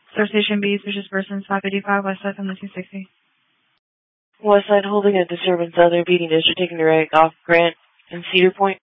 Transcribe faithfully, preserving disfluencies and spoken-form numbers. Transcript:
Source Station B, suspicious persons, five fifty-five, West Side, from the two sixty. West Side holding a disturbance, other beating district taking the right off Grant and Cedar Point.